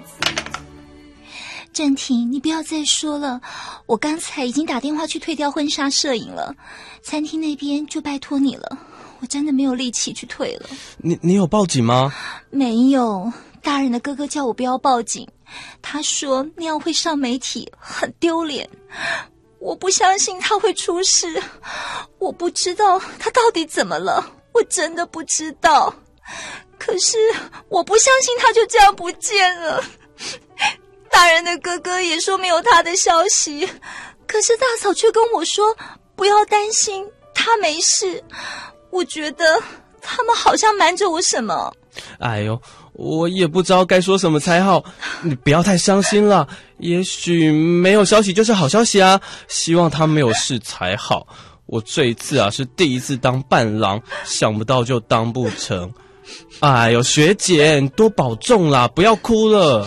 郑婷，你不要再说了，我刚才已经打电话去退掉婚纱摄影了，餐厅那边就拜托你了，我真的没有力气去退了。 你有报警吗？ 没有，大人的哥哥叫我不要报警，他说那样会上媒体，很丢脸。我不相信他会出事，我不知道他到底怎么了，我真的不知道。可是我不相信他就这样不见了。大人的哥哥也说没有他的消息，可是大嫂却跟我说不要担心，他没事。我觉得他们好像瞒着我什么。 哎呦，我也不知道该说什么才好，你不要太伤心了，也许没有消息就是好消息啊，希望他没有事才好。我这一次是第一次当伴郎，想不到就当不成。哎呦，学姐你多保重啦，不要哭了。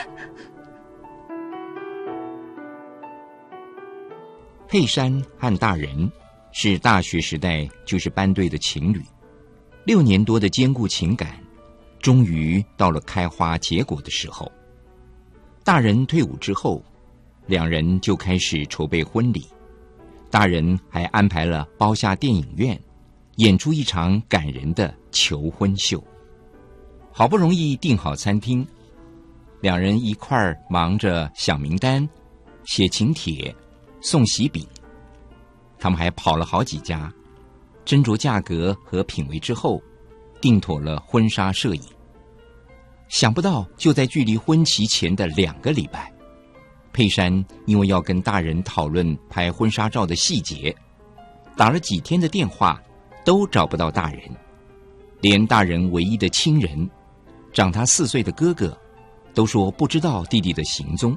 佩珊和大人是大学时代就是班队的情侣，6年多的坚固情感终于到了开花结果的时候。大人退伍之后，两人就开始筹备婚礼。大人还安排了包下电影院，演出一场感人的求婚秀。好不容易订好餐厅，两人一块儿忙着想名单、写请帖、送喜饼。他们还跑了好几家，斟酌价格和品味之后，定妥了婚纱摄影。想不到就在距离婚期前的2个礼拜，佩珊因为要跟大人讨论拍婚纱照的细节，打了几天的电话都找不到大人，连大人唯一的亲人，长他4岁的哥哥，都说不知道弟弟的行踪。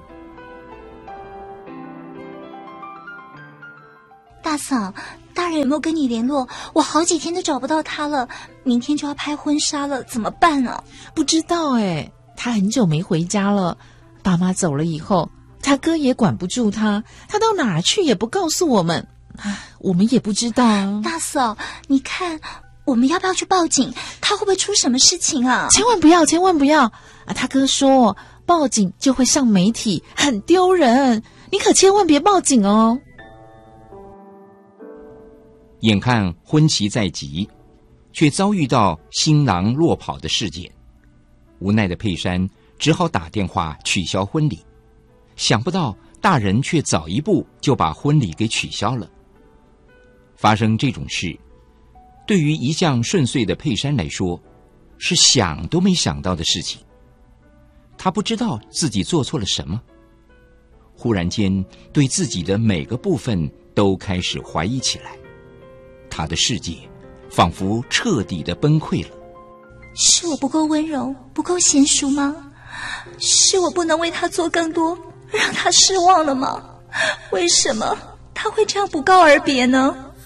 大嫂，大人有没有跟你联络？我好几天都找不到他了，明天就要拍婚纱了，怎么办啊？ 不知道他很久没回家了，爸妈走了以后，他哥也管不住他，他到哪儿去也不告诉我们，我们也不知道。 大嫂，你看我们要不要去报警？他会不会出什么事情啊？ 千万不要，千万不要他哥说报警就会上媒体，很丢人，你可千万别报警哦。 眼看婚期在即，却遭遇到新郎落跑的事件，无奈的佩珊只好打电话取消婚礼。想不到大人却早一步就把婚礼给取消了。发生这种事，对于一向顺遂的佩珊来说，是想都没想到的事情。她不知道自己做错了什么，忽然间对自己的每个部分都开始怀疑起来。他的世界仿佛彻底的崩溃了。 是我不够温柔，不够娴熟吗？是我不能为他做更多，让他失望了吗？为什么他会这样不告而别呢？